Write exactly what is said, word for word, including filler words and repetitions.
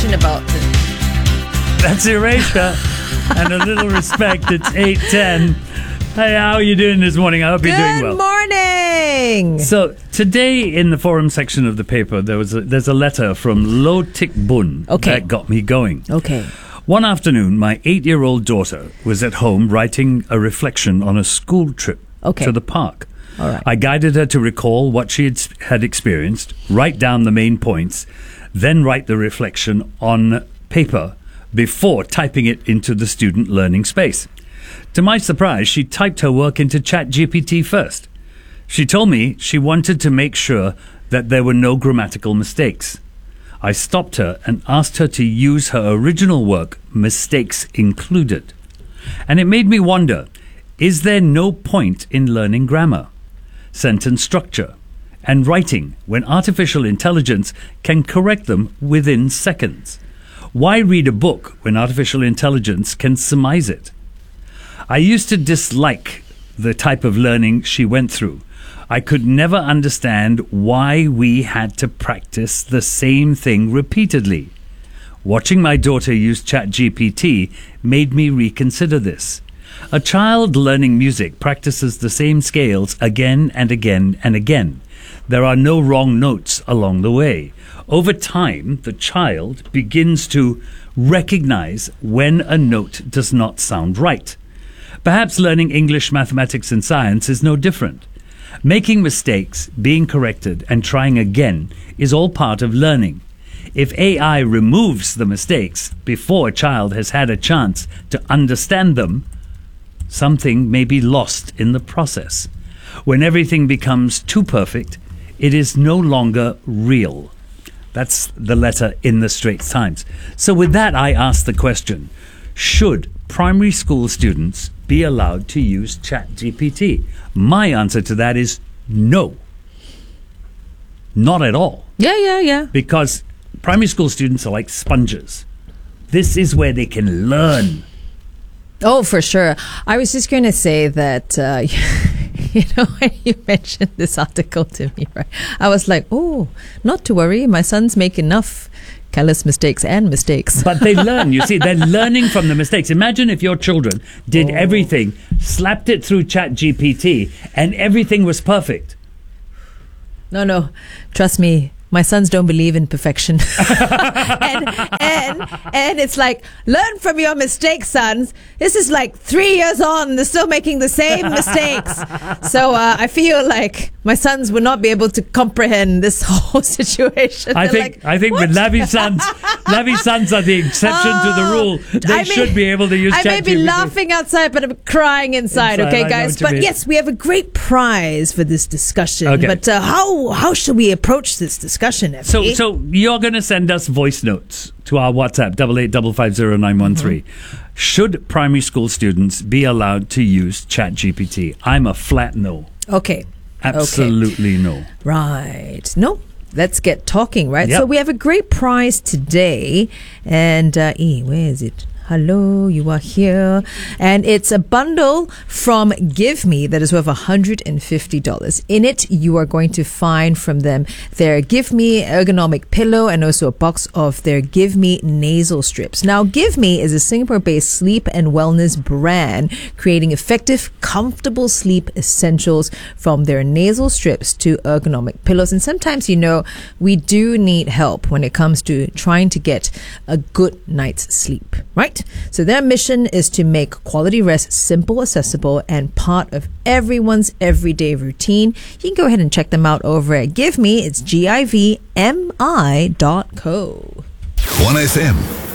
question about the... That's Erasure. And a little respect. It's eight ten. Hey, how are you doing this morning? I hope Good you're doing well. Good morning. So today in the forum section of the paper, there was a, there's a letter from Lo Tik Bun okay. that got me going. Okay. One afternoon, my eight-year-old daughter was at home writing a reflection on a school trip okay. to the park. All right. I guided her to recall what she had, had experienced, write down the main points, then write the reflection on paper before typing it into the student learning space. To my surprise, she typed her work into ChatGPT first. She told me she wanted to make sure that there were no grammatical mistakes. I stopped her and asked her to use her original work, mistakes included. And it made me wonder, is there no point in learning grammar, sentence structure, and writing when artificial intelligence can correct them within seconds? Why read a book when artificial intelligence can surmise it? I used to dislike the type of learning she went through. I could never understand why we had to practice the same thing repeatedly. Watching my daughter use ChatGPT made me reconsider this. A child learning music practices the same scales again and again and again. There are no wrong notes along the way. Over time, the child begins to recognize when a note does not sound right. Perhaps learning English, mathematics, and science is no different. Making mistakes, being corrected, and trying again is all part of learning. If A I removes the mistakes before a child has had a chance to understand them, something may be lost in the process. When everything becomes too perfect, it is no longer real. That's the letter in the Straits Times. So with that, I ask the question, should primary school students be allowed to use ChatGPT? My answer to that is no. Not at all. Yeah, yeah, yeah. Because primary school students are like sponges. This is where they can learn. Oh, for sure. I was just going to say that, uh, you know, when you mentioned this article to me, right, I was like, oh, not to worry. My sons make enough careless mistakes and mistakes. But they learn. You see, they're learning from the mistakes. Imagine if your children did oh. everything, slapped it through ChatGPT, and everything was perfect. No, no. Trust me. My sons don't believe in perfection. and, and and it's like, learn from your mistakes, sons. This is like three years on. They're still making the same mistakes. So uh, I feel like my sons will not be able to comprehend this whole situation. I They're think like, I think what? with Lavi's sons, Lavi's sons are the exception oh, to the rule. They I may, should be able to use I ChatGPT. may be laughing outside, but I'm crying inside, inside okay, I guys? But yes, we have a great prize for this discussion. Okay. But uh, how, how should we approach this discussion, F So, so you're going to send us voice notes to our WhatsApp, double eight double five zero nine one three. Mm-hmm. Should primary school students be allowed to use ChatGPT? I'm a flat no. Okay. Absolutely okay. no. Right. No. Let's get talking, right? Yep. So we have a great prize today. And, uh, e, where is it? Hello, you are here. And it's a bundle from Give Me that is worth one hundred fifty dollars. In it, you are going to find from them their Give Me ergonomic pillow and also a box of their Give Me nasal strips. Now, Give Me is a Singapore-based sleep and wellness brand creating effective, comfortable sleep essentials from their nasal strips to ergonomic pillows. And sometimes, you know, we do need help when it comes to trying to get a good night's sleep, right? So their mission is to make quality rest simple, accessible, and part of everyone's everyday routine. You can go ahead and check them out over at Give Me. It's G I V M I dot co. one F M